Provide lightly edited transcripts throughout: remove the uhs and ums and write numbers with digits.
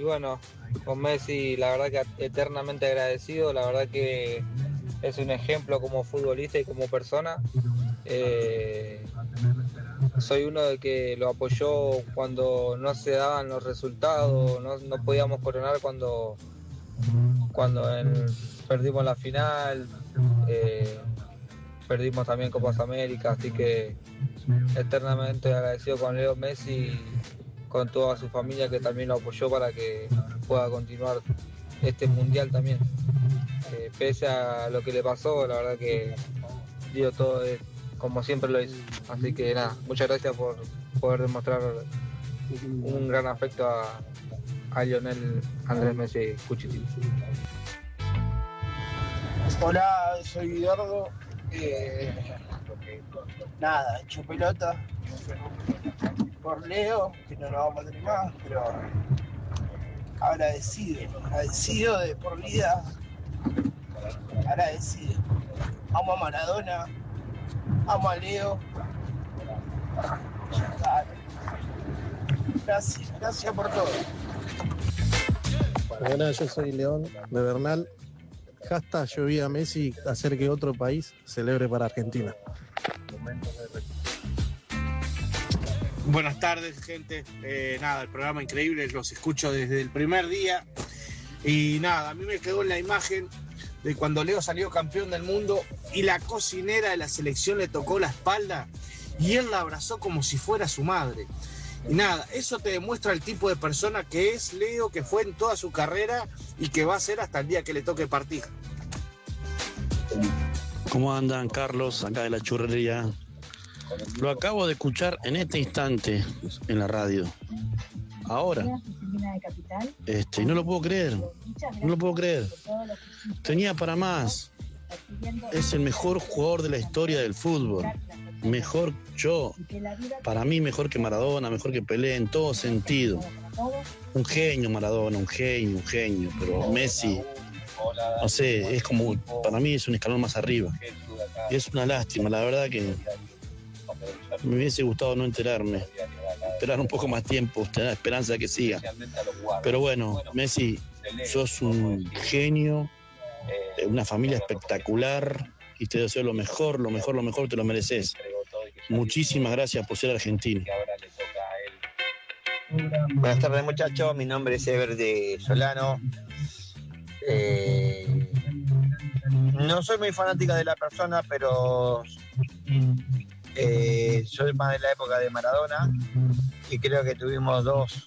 bueno, con Messi la verdad que eternamente agradecido, la verdad que es un ejemplo como futbolista y como persona. Soy uno de que lo apoyó cuando no se daban los resultados, no podíamos coronar cuando perdimos la final, perdimos también Copas América, así que eternamente agradecido con Leo Messi, con toda su familia que también lo apoyó para que pueda continuar este mundial también. Pese a lo que le pasó, la verdad que dio todo como siempre lo hizo. Así que nada, muchas gracias por poder demostrar un gran afecto a Lionel Andrés Messi Cuchitini. Hola, soy Guillermo. Nada, hecho pelota por Leo, que no lo vamos a tener más, pero agradecido de por vida, agradecido. Amo a Maradona, amo a Leo. Gracias por todo. Buenas, yo soy León de Bernal. Hashtag yo vi a Messi hacer que otro país celebre para Argentina. Buenas tardes, gente. Nada, el programa increíble, los escucho desde el primer día. Y nada, a mí me quedó en la imagen de cuando Leo salió campeón del mundo y la cocinera de la selección le tocó la espalda y él la abrazó como si fuera su madre. Y nada, eso te demuestra el tipo de persona que es Leo, que fue en toda su carrera y que va a ser hasta el día que le toque partir. ¿Cómo andan, Carlos? Acá de la churrería. Lo acabo de escuchar en este instante en la radio. Ahora. Y no lo puedo creer. No lo puedo creer. Tenía para más. Es el mejor jugador de la historia del fútbol. Mejor para mí mejor que Maradona, mejor que Pelé en todo sentido. Un genio Maradona, un genio, pero Messi, no sé, es como, para mí es un escalón más arriba. Y es una lástima, la verdad que me hubiese gustado no esperar un poco más tiempo, tener esperanza de que siga. Pero bueno, Messi, sos un genio, de una familia espectacular, y te deseo lo mejor, te lo mereces. Muchísimas gracias por ser argentino. Buenas tardes, muchachos. Mi nombre es Ever de Solano. No soy muy fanática de la persona, pero soy más de la época de Maradona y creo que tuvimos dos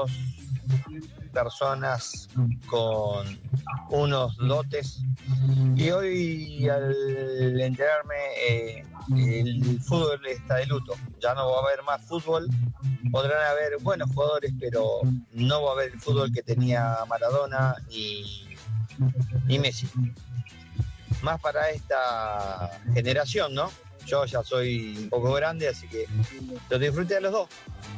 personas con unos dotes, y hoy al enterarme el fútbol está de luto, ya no va a haber más fútbol. Podrán haber buenos jugadores, pero no va a haber el fútbol que tenía Maradona y Messi, más para esta generación, ¿no? Yo ya soy un poco grande, así que los disfruté a los dos.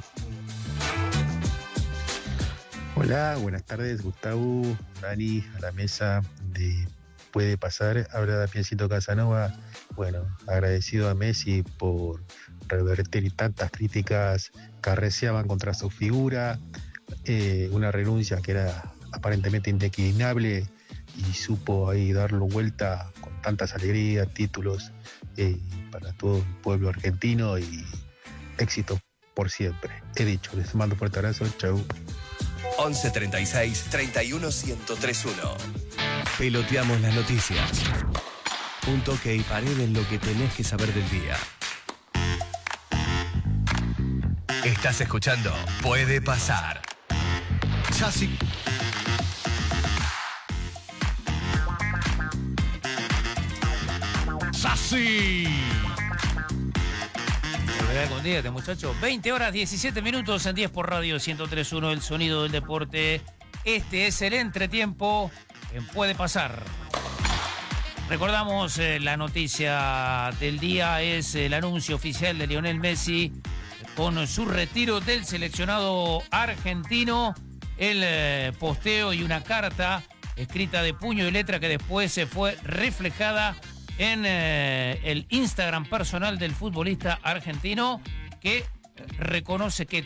Hola, buenas tardes, Gustavo, Dani, a la mesa de Puede Pasar. Habla Damiancito Casanova. Bueno, agradecido a Messi por revertir tantas críticas que arreciaban contra su figura, una renuncia que era aparentemente indeclinable, y supo ahí darlo vuelta con tantas alegrías, títulos para todo el pueblo argentino, y éxito por siempre. He dicho, les mando un fuerte abrazo, chau. 11 36 31 1031. Peloteamos las noticias. Un toque y pared en lo que tenés que saber del día. Estás escuchando Puede Pasar. Chasis. ¡Sassi! Con 10, muchachos. 20 horas 17 minutos en 10 por Radio 103.1, el sonido del deporte. Este es el entretiempo en Puede Pasar. Recordamos la noticia del día, es el anuncio oficial de Lionel Messi con su retiro del seleccionado argentino. El posteo y una carta escrita de puño y letra que después se fue reflejada en el Instagram personal del futbolista argentino, que reconoce que